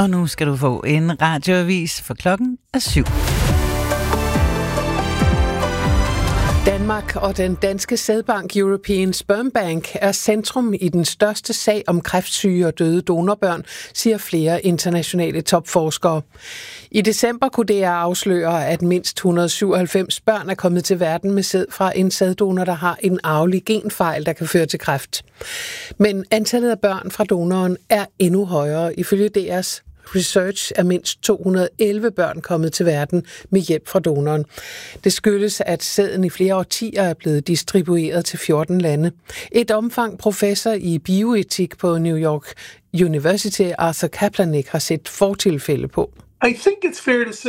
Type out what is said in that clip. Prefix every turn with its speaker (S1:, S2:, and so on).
S1: Og nu skal du få en radioavis, for klokken er 7.
S2: Danmark og den danske sædbank European Sperm Bank er centrum i den største sag om kræftsyge og døde donorbørn, siger flere internationale topforskere. I december kunne DR afsløre, at mindst 197 børn er kommet til verden med sæd fra en sæddonor, der har en arvelig genfejl, der kan føre til kræft. Men antallet af børn fra donoren er endnu højere. Ifølge DR's research er mindst 211 børn kommet til verden med hjælp fra donoren. Det skyldes, at sæden i flere årtier er blevet distribueret til 14 lande. Et omfang professor i bioetik på New York University, Arthur Kaplanik, har set fortilfælde på.
S3: I think it's fair to say